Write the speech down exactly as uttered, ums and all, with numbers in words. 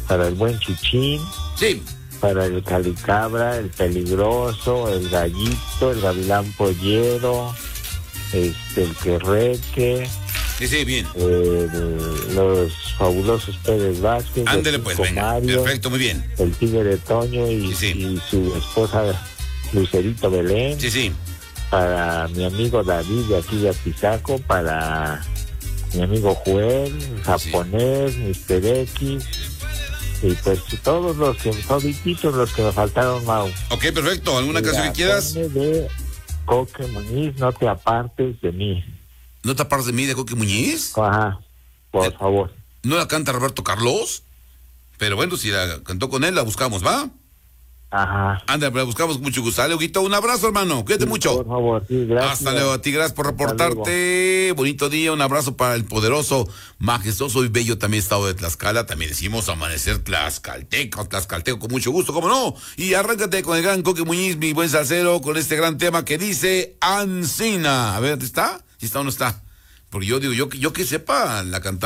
para el buen Chichín. Sí. Para el Calicabra, el Peligroso, el Gallito, el Gavilán Pollero, este, el Querreque. Sí, sí, bien. Eh, los fabulosos Pérez Vázquez. Ándele pues, venga. Mario, perfecto, muy bien. El Tigre de Toño y, sí, sí. y su esposa Lucerito Belén. Sí, sí. Para mi amigo David de aquí de Apizaco, para mi amigo Joel, el japonés, sí. mister X, y pues todos los que, todititos los que me faltaron, Mau. Ok, perfecto. ¿Alguna Mira, canción que quieras? De Coque Muñiz, No te apartes de mí. ¿No te apartes de mí, de Coque Muñiz? Ajá, por eh, favor. ¿No la canta Roberto Carlos? Pero bueno, si la cantó con él, la buscamos, ¿va? Ajá. Anda, la buscamos con mucho gusto. Dale, Huguito, un abrazo, hermano. Cuídate sí, mucho. Por favor, sí, gracias. Hasta luego, a ti, gracias por reportarte. Bonito día, un abrazo para el poderoso, majestuoso y bello también estado de Tlaxcala. También decimos amanecer tlaxcalteco, tlaxcalteco con mucho gusto, ¿cómo no? Y arráncate con el gran Coque Muñiz, mi buen salsero, con este gran tema que dice Ancina. A ver, ¿está? ¿Sí está o no está? Porque yo digo, yo, yo que sepa, la cantante.